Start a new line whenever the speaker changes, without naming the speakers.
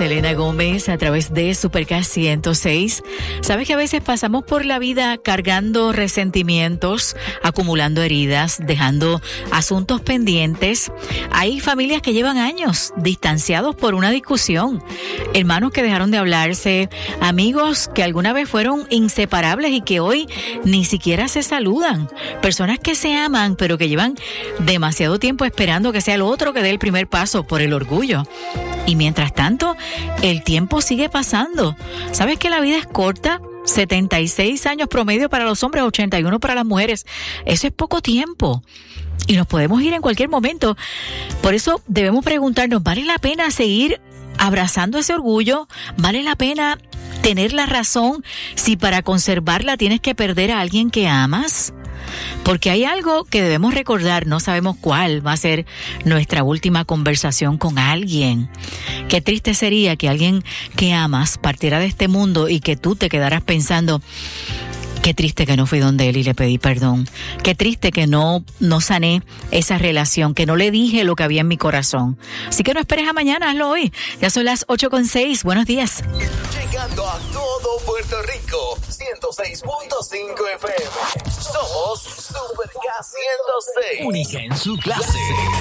Selena Gómez a través de Supercast 106. Sabes que a veces pasamos por la vida cargando resentimientos, acumulando heridas, dejando asuntos pendientes. Hay familias que llevan años distanciados por una discusión, hermanos que dejaron de hablarse, amigos que alguna vez fueron inseparables y que hoy ni siquiera se saludan, personas que se aman pero que llevan demasiado tiempo esperando que sea el otro que dé el primer paso por el orgullo. Y mientras tanto, el tiempo sigue pasando. ¿Sabes que la vida es corta? 76 años promedio para los hombres, 81 para las mujeres. Eso es poco tiempo. Y nos podemos ir en cualquier momento. Por eso debemos preguntarnos, ¿vale la pena seguir abrazando ese orgullo? ¿Vale la pena tener la razón si para conservarla tienes que perder a alguien que amas? Porque hay algo que debemos recordar, no sabemos cuál va a ser nuestra última conversación con alguien. Qué triste sería que alguien que amas partiera de este mundo y que tú te quedaras pensando, qué triste que no fui donde él y le pedí perdón. Qué triste que no sané esa relación, que no le dije lo que había en mi corazón. Así que no esperes a mañana, hazlo hoy. Ya son las 8:06. Buenos días.
Llegando a todo Puerto Rico, 106.5 FM. Somos Supercast 106.
Única en su clase.